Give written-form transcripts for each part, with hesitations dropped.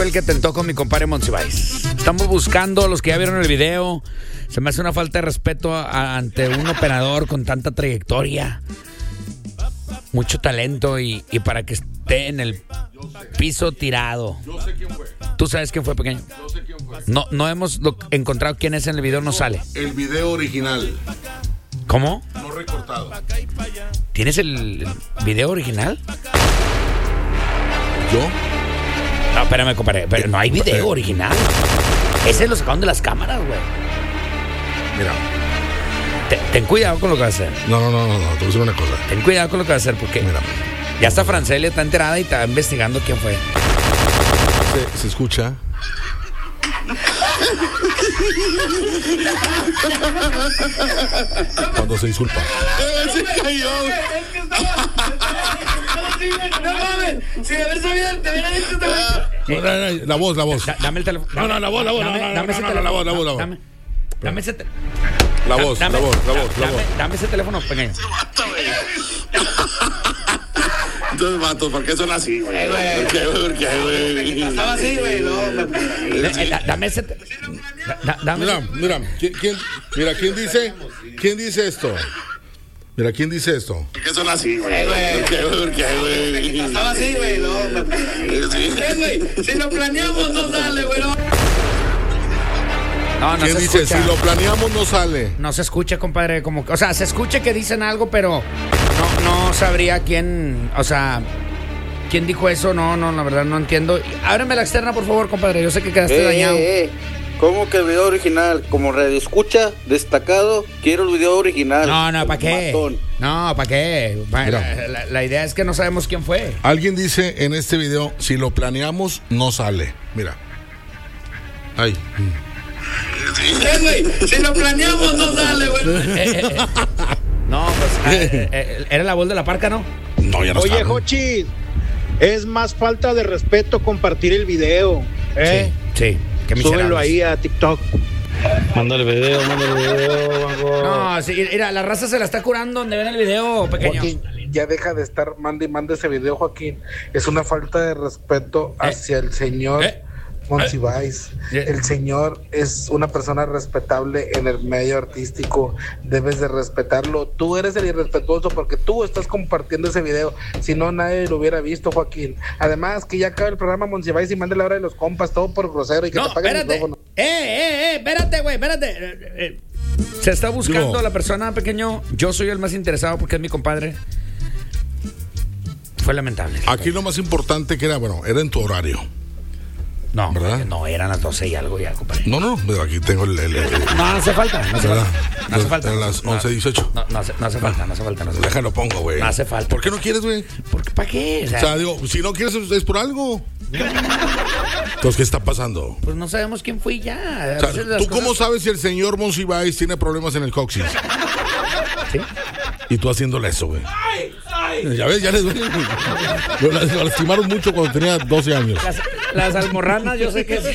El que tentó con mi compadre Monsiváis. Estamos buscando a los que ya vieron el video. Se me hace una falta de respeto ante un operador con tanta trayectoria, mucho talento y para que esté en el piso tirado. Yo sé quién fue. ¿Tú sabes quién fue, pequeño? Yo sé quién fue. No hemos encontrado quién es en el video, no sale. El video original, ¿Cómo? no recortado. ¿Tienes el video original? ¿Yo? No, espérame, compadre. Pero no hay video original. Ese lo sacaron de las cámaras, güey. Mira. Ten cuidado con lo que vas a hacer. No, te voy a decir una cosa. Ten cuidado con lo que vas a hacer porque Mira. ya está Francelia, está enterada y está investigando quién fue. Se escucha. Cuando se disculpa. Se cayó. No mames. Si de haber sabido, te hubiera dicho. La voz. Dame el teléfono. No, la voz. Dame ese teléfono. La voz. Dame ese teléfono. La voz. Dame ese teléfono, pequeño. Entonces, vatos, ¿por qué son así, güey? ¿Por qué, güey? Estaba así, güey. Dame ese. Mira, ¿quién dice esto? Mira, ¿quién dice esto? ¿Por qué son así, güey? ¿Por qué, güey? Estaba así, güey. ¿Qué, güey? Si lo planeamos, no sale, güey. No ¿Quién se dice? escucha. Si lo planeamos, no sale. No se escucha, compadre, como, o sea, se escucha que dicen algo, pero no sabría quién, o sea, quién dijo eso, no, la verdad no entiendo. Ábreme la externa, por favor, compadre, yo sé que quedaste dañado. ¿Cómo que el video original? Como radio escucha, destacado, quiero el video original. No, ¿para qué? Matón. No, ¿para qué? La idea es que no sabemos quién fue. Alguien dice en este video, si lo planeamos, no sale. Mira. Ay. ¿Qué, güey? Si lo planeamos, no sale, güey. No, pues, era la voz de la parca, ¿no? No, ya no Oye, está. Jochi, es más falta de respeto compartir el video. Sí. Qué Súbelo miserables. ahí a TikTok. Mándale video, Bango. No, sí, mira, la raza se la está curando donde ven el video, pequeño. Joaquín, ya deja de estar mande y mande ese video, Joaquín. Es una falta de respeto hacia el señor Monsiváis. El señor es una persona respetable en el medio artístico. Debes de respetarlo. Tú eres el irrespetuoso porque tú estás compartiendo ese video. Si no, nadie lo hubiera visto, Joaquín. Además, que ya acaba el programa Monsiváis y mande la hora de los compas, todo por grosero y que te paguen el micrófono. Espérate, güey, espérate. Se está buscando a la persona, pequeño. Yo soy el más interesado porque es mi compadre. Fue lamentable. Aquí lo más importante que era en tu horario. No, ¿verdad? no, eran las 12 y algo ya, compadre. No, pero aquí tengo el No hace falta. No hace falta. A las 11:18. No hace falta. Déjalo, pongo, güey. No hace falta. ¿Por qué no quieres, güey? ¿Para qué? O sea, digo, si no quieres es por algo. Entonces, ¿qué está pasando? Pues no sabemos quién fue ya. O sea, ¿tú cómo sabes si el señor Monsiváis tiene problemas en el coxis? ¿Sí? Y tú haciéndole eso, güey. Ya ves, lo lastimaron mucho cuando tenía 12 años. Las almorranas, yo sé que sí.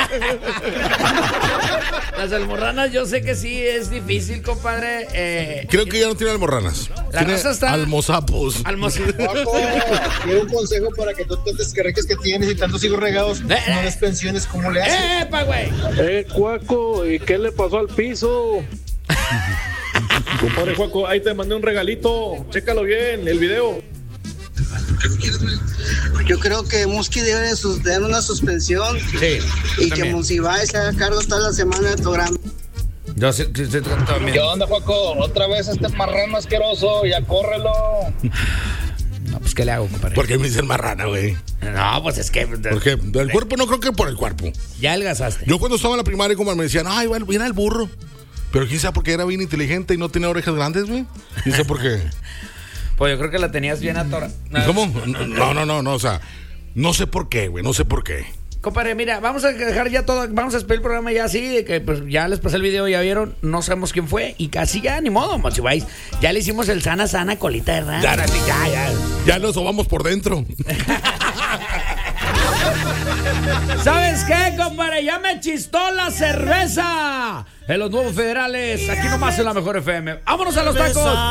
Las almorranas, yo sé que sí es difícil, compadre. Creo que ya no tiene almorranas. La Tiene raza está- almozapos. Quiero un consejo para que tú te descargues que tienes y tantos hijos regados no des pensiones. ¿Cómo le haces? ¡Epa, güey! Cuaco, ¿y qué le pasó al piso? Compadre Cuaco, ahí te mandé un regalito. Chécalo bien, el video. Yo creo que Musky debe de dar una suspensión Sí. y que Monsiváis se haga cargo toda la semana del programa. Yo sí, también. ¿Qué onda, Cuaco? Otra vez este marrano asqueroso, ya córrelo. No, pues, ¿qué le hago, compadre? ¿Por qué me dicen marrana, güey? No, pues es que... Porque del cuerpo no creo que por el cuerpo. Ya adelgazaste. Yo cuando estaba en la primaria, como me decían, ay, bueno, viene el burro. Pero quién sabe por qué era bien inteligente y no tenía orejas grandes, güey. Quién sabe por qué. Pues yo creo que la tenías bien atorada. ¿Cómo? No, o sea, no sé por qué, güey, no sé por qué. Compadre, mira, vamos a dejar ya todo, vamos a despedir el programa ya así, de que pues ya les pasé el video, ya vieron, no sabemos quién fue, y casi ya, ni modo, Monsiváis. Ya le hicimos el sana colita de rana. Ya lo sobamos por dentro. ¿Sabes qué, compadre? Ya me chistó la cerveza en los nuevos federales, aquí nomás en la mejor FM. ¡Vámonos a los tacos!